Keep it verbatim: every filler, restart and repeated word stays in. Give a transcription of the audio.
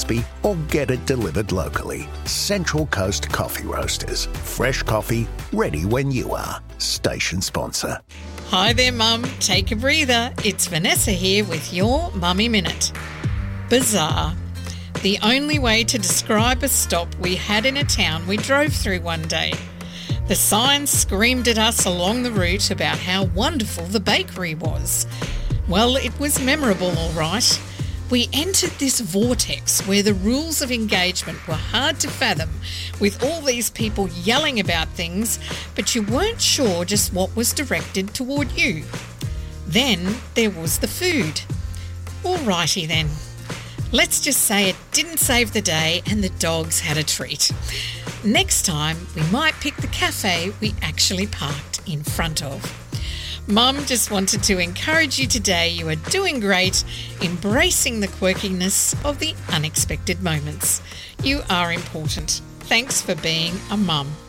crispy or get it delivered locally. Central Coast Coffee Roasters. Fresh coffee, ready when you are. Station sponsor. Hi there, Mum. Take a breather. It's Vanessa here with your Mummy Minute. Bizarre. The only way to describe a stop we had in a town we drove through one day. The signs screamed at us along the route about how wonderful the bakery was. Well, it was memorable, all right. We entered this vortex where the rules of engagement were hard to fathom, with all these people yelling about things, but you weren't sure just what was directed toward you. Then there was the food. Alrighty then. Let's just say it didn't save the day and the dogs had a treat. Next time, we might pick the cafe we actually parked in front of. Mum just wanted to encourage you today. You are doing great, embracing the quirkiness of the unexpected moments. You are important. Thanks for being a mum.